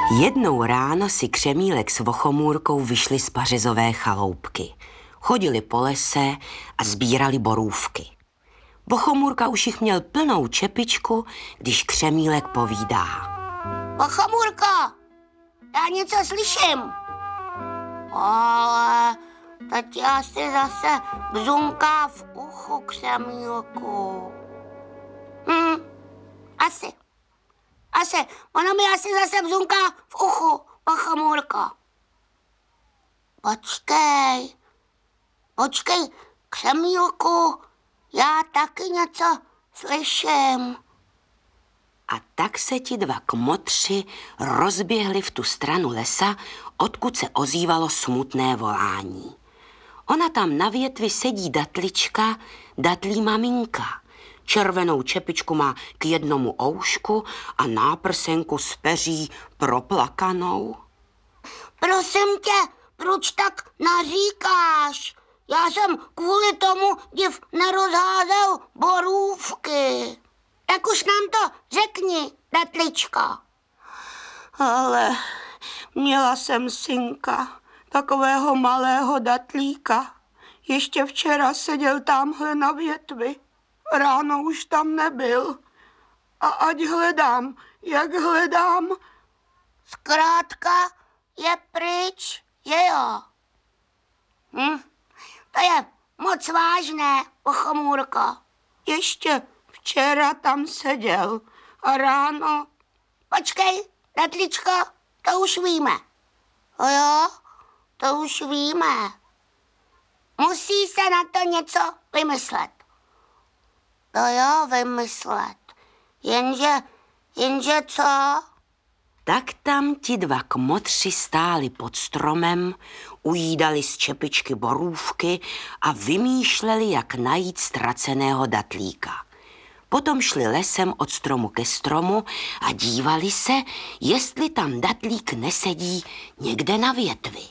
Jednou ráno si Křemílek s Vochomůrkou vyšli z pařezové chaloupky. Chodili po lese a sbírali borůvky. Vochomůrka už jich měl plnou čepičku, když Křemílek povídá. Vochomůrko, já něco slyším. Ale teď asi zase bzunká v uchu, Křemílku. Asi, ono mi asi zase bzunká v uchu, Vochomůrko. Počkej, Křemílku, já taky něco slyším. A tak se ti dva kmotři rozběhli v tu stranu lesa, odkud se ozývalo smutné volání. Ona tam na větvi sedí datlička, datlí maminka. Červenou čepičku má k jednomu oušku a náprsenku z peří proplakanou. Prosím tě, proč tak naříkáš? Já jsem kvůli tomu div nerozházel borůvky. Tak už nám to řekni, datlička. Ale měla jsem synka, takového malého datlíka. Ještě včera seděl tamhle na větvi. Ráno už tam nebyl. A ať hledám, jak hledám. Zkrátka je pryč, že jo? To je moc vážné, Vochomůrko. Ještě včera tam seděl a ráno... Počkej, datličko, to už víme. Jo, to už víme. Musí se na to něco vymyslet. To jo, vymyslet. Jenže co? Tak tam ti dva kmotři stáli pod stromem, ujídali z čepičky borůvky a vymýšleli, jak najít ztraceného datlíka. Potom šli lesem od stromu ke stromu a dívali se, jestli tam datlík nesedí někde na větvi.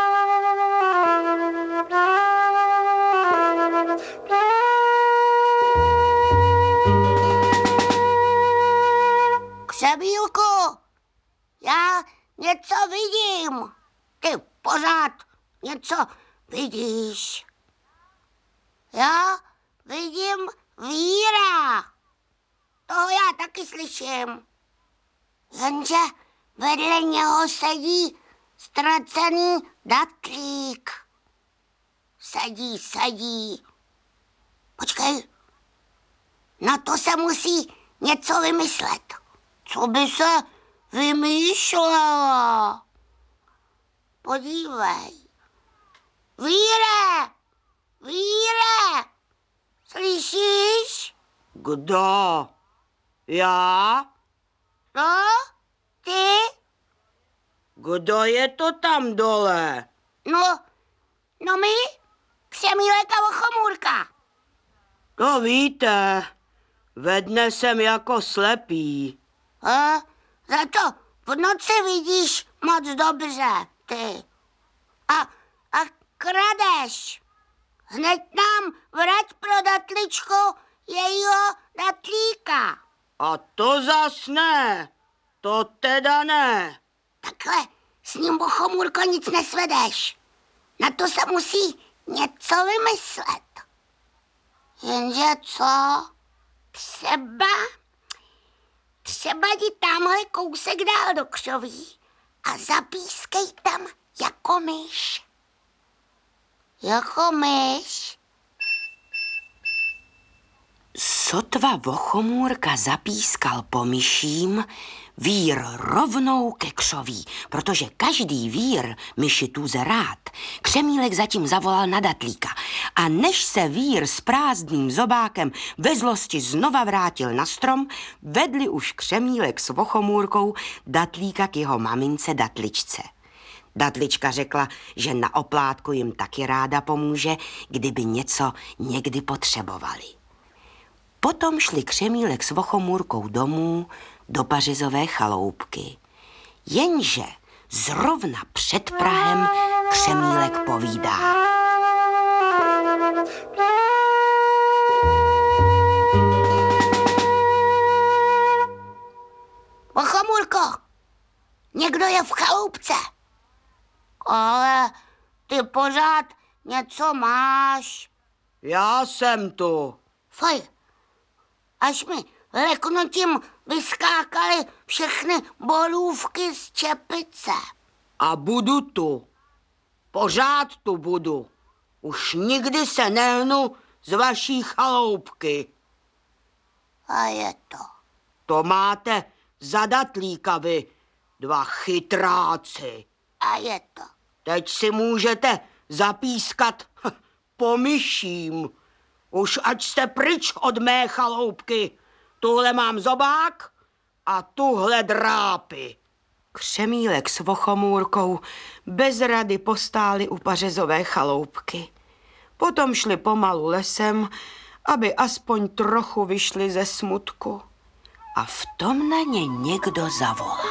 Křemílku, já něco vidím. Ty pořád něco vidíš. Já vidím víra. Toho já taky slyším. Jenže vedle něho sedí ztracený datlík. Sedí. Počkej, na to se musí něco vymyslet. Co by se vymýšlela? Podívej. Víre! Slyšíš? Kdo? Já? No, ty? Kdo je to tam dole? No my? Křemílek a Vochomůrka. To víte, ve dne jsem jako slepý. Za to v noci vidíš moc dobře, ty. A kradeš. Hned nám vrať pro datličku jejího datlíka. A to zas ne, to teda ne. Takhle s ním, Vochomůrko, nic nesvedeš. Na to se musí něco vymyslet. Jenže co? Třeba jdi tamhle kousek dál do křoví a zapískej tam jako myš. Jako myš? Sotva Vochomůrka zapískal po myším, vír rovnou ke křoví, protože každý vír myši tuze rád. Křemílek zatím zavolal na datlíka a než se vír s prázdným zobákem ve zlosti znova vrátil na strom, vedli už Křemílek s Vochomůrkou datlíka k jeho mamince datličce. Datlička řekla, že na oplátku jim taky ráda pomůže, kdyby něco někdy potřebovali. Potom šli Křemílek s Vochomůrkou domů do pařezové chaloupky. Jenže zrovna před prahem Křemílek povídá. Vochomůrko, někdo je v chaloupce. Ale ty pořád něco máš. Já jsem tu. Foj, až mi leknutím vyskákaly všechny borůvky z čepice. A budu tu. Pořád tu budu. Už nikdy se nehnu z vaší chaloupky. A je to. To máte zadatlíka vy, dva chytráci. A je to. Teď si můžete zapískat po myším. Už ať jste pryč od mé chaloupky. Tuhle mám zobák a tuhle drápy. Křemílek s Vochomůrkou bez rady postáli u pařezové chaloupky. Potom šli pomalu lesem, aby aspoň trochu vyšli ze smutku. A v tom na ně někdo zavolal.